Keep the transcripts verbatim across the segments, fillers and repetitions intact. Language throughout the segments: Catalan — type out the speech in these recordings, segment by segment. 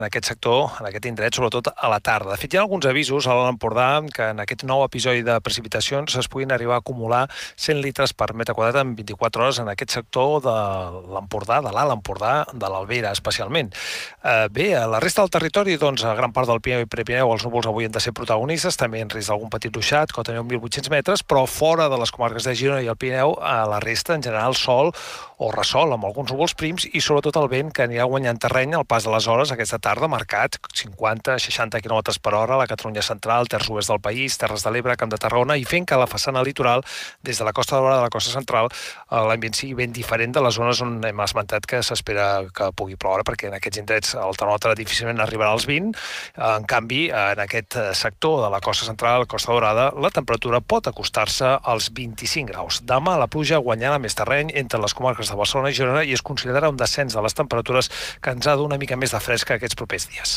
en aquest sector, en aquest indret, sobretot a la tarda. De fet, hi ha alguns avisos a l'Empordà que en aquest nou episodi de precipitacions es puguin arribar a acumular cent litres per metre quadrat en vint-i-quatre hores en aquest sector de l'Empordà, de l'Alt Empordà, de l'Albera especialment. Eh, bé, a la resta del territori, doncs, a gran part del Pirineu i Prepirineu, els núvols avui han de ser protagonistes, també en risc d'algun petit ruixat, que teniu mil vuit-cents metres, però fora de les comarques de Girona i el Pirineu, a la resta, en general, sol o ressol, amb alguns núvols prims i sobretot el vent que anirà guanyant terreny al pas de les hores aquesta tarda, marcat cinquanta a seixanta quilòmetres per hora a la Catalunya central, terç oest del país, Terres de l'Ebre, Camp de Tarragona, i fent que la façana litoral, des de la Costa Daurada a la costa central, l'ambient sigui ben diferent de les zones on hem esmentat que s'espera que pugui ploure, perquè en aquests indrets el termòmetre difícilment arribarà als vint. En canvi, en aquest sector de la costa central, la Costa Daurada, la temperatura pot acostar-se als vint-i-cinc graus. Demà la pluja guanyarà més terreny entre les comarques de Barcelona i Girona i es considerarà un descens de les temperatures que ens ha de una mica més de fresca aquests propers dies.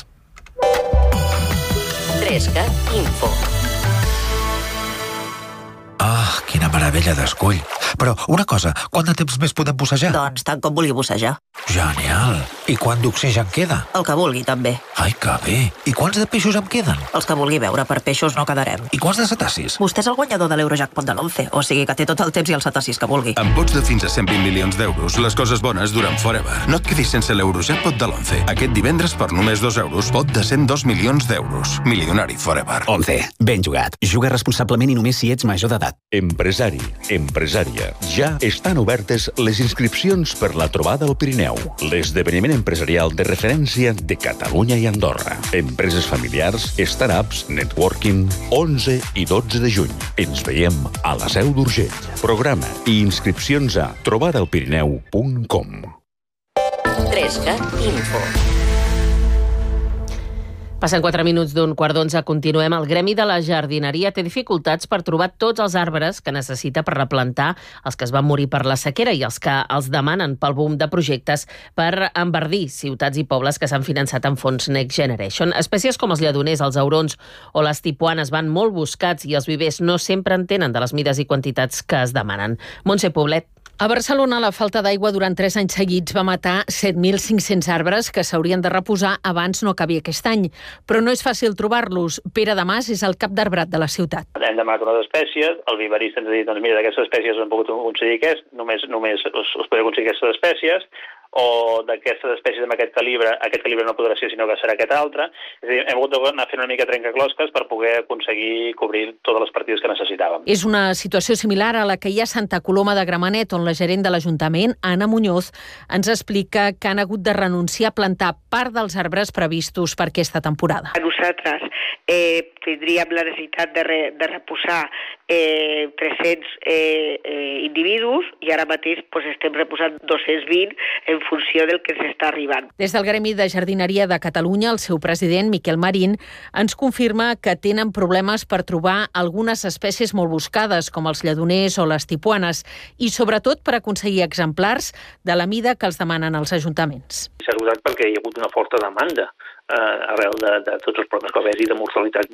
Tresca Info. Ah, quina meravella d'escull. Però una cosa, quant de temps més podem bussejar? Doncs tant com vulgui bussejar. Genial. I quant d'oxigen queda? El que vulgui, també. Ai, que bé. I quants de peixos em queden? Els que vulgui veure, per peixos no quedarem. I quants de cetacis? Vostè és el guanyador de l'Eurojackpot de l'onze, o sigui que té tot el temps i els cetacis que vulgui. Amb vots de fins a cent vint milions d'euros, les coses bones duren forever. No et quedis sense l'Eurojackpot de l'onze. Aquest divendres, per només dos euros, pot de cent dos milions d'euros. Milionari forever. onze. Ben jugat. Juga responsablement i només si ets major d'edat. Empresari, empresària, ja estan obertes les inscripcions per la Trobada al Pirineu, l'esdeveniment empresarial de referència de Catalunya i Andorra. Empreses familiars, startups, networking, onze i dotze de juny. Ens veiem a la Seu d'Urgell. Programa i inscripcions a trobada al pirineu punt com. Tresca Info. Passen quatre minuts d'un quart d'onze. Continuem. El Gremi de la Jardineria té dificultats per trobar tots els arbres que necessita per replantar els que es van morir per la sequera i els que els demanen pel boom de projectes per enverdir ciutats i pobles que s'han finançat amb fons Next Generation. Espècies com els lledoners, els aurons o les tipuanes van molt buscats i els vivers no sempre en tenen de les mides i quantitats que es demanen. Montse Poblet. A Barcelona, la falta d'aigua durant tres anys seguits va matar set mil cinc-cents arbres que s'haurien de reposar abans no acabi aquest any. Però no és fàcil trobar-los. Pere Damas és el cap d'arbrat de la ciutat. Hem demanat unes espècies, el viverista ens ha dit, doncs mira, d'aquestes espècies no hem pogut aconseguir aquest, només, només us, us podeu aconseguir aquestes espècies, o d'aquestes espècies amb aquest calibre, aquest calibre no podrà ser, sinó que serà aquest altre. És a dir, hem hagut d'anar fent una mica trencaclosques per poder aconseguir cobrir totes les partides que necessitàvem. És una situació similar a la que hi ha a Santa Coloma de Gramenet, on la gerent de l'Ajuntament, Anna Muñoz, ens explica que han hagut de renunciar a plantar part dels arbres previstos per aquesta temporada. Nosaltres eh, tindríem la necessitat de, re, de reposar eh, tres-cents eh, eh, individus i ara mateix pues, estem reposant dos-cents vint en funció del que s'està arribant. Des del Gremi de Jardineria de Catalunya, el seu president, Miquel Marín, ens confirma que tenen problemes per trobar algunes espècies molt buscades, com els lledoners o les tipuanes, i sobretot per aconseguir exemplars de la mida que els demanen els ajuntaments. S'ha ajudat perquè hi ha hagut una forta demanda eh, arrel de, de tots els problemes que va haver-hi de mortalitat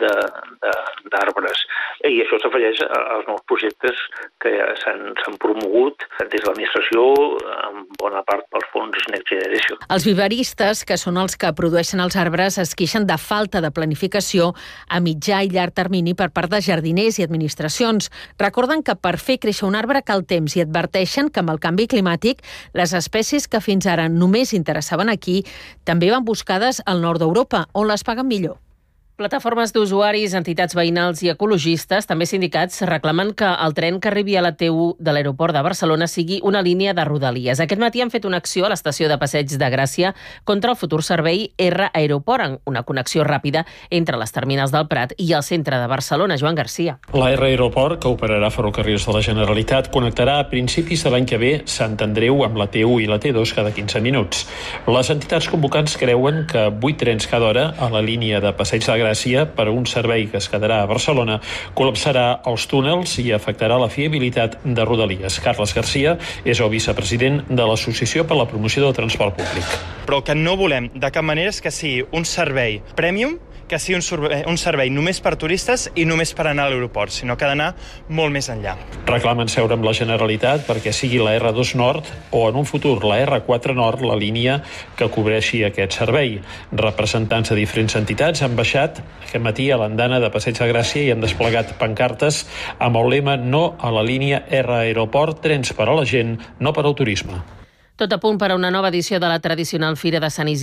d'arbres. I això s'afegeix als nous projectes que s'han promogut des de l'administració, en bona part pels fons Next Generation. Els viveristes, que són els que produeixen els arbres, es queixen de falta de planificació a mitjà i llarg termini per part de jardiners i administracions. Recorden que per fer créixer un arbre cal temps i adverteixen que amb el canvi climàtic les espècies que fins ara només interessaven aquí també van buscades al nord d'Europa, on les paguen millor. Plataformes d'usuaris, entitats veïnals i ecologistes, també sindicats, reclamen que el tren que arribi a la T u de l'aeroport de Barcelona sigui una línia de Rodalies. Aquest matí han fet una acció a l'estació de Passeig de Gràcia contra el futur servei R Aeroport, una connexió ràpida entre les terminals del Prat i el centre de Barcelona. Joan Garcia. La R Aeroport, que operarà ferrocarrils de la Generalitat, connectarà a principis de l'any que ve Sant Andreu amb la T u i la T dos cada quinze minuts. Les entitats convocants creuen que vuit trens cada hora a la línia de Passeig de Gràcia per a un servei que es quedarà a Barcelona col·lapsarà els túnels i afectarà la fiabilitat de Rodalies. Carles Garcia és el vicepresident de l'Associació per la Promoció del Transport Públic. Però el que no volem de cap manera és que sigui un servei premium que sigui un servei, un servei només per turistes i només per anar a l'aeroport, sinó que ha d'anar molt més enllà. Reclamen seure amb la Generalitat perquè sigui la erre dos Nord o en un futur la erre quatre Nord la línia que cobreixi aquest servei. Representants de diferents entitats han baixat aquest matí a l'andana de Passeig de Gràcia i han desplegat pancartes amb el lema "No a la línia R Aeroport, trens per a la gent, no per al turisme". Tot a punt per a una nova edició de la tradicional Fira de Sant Isidre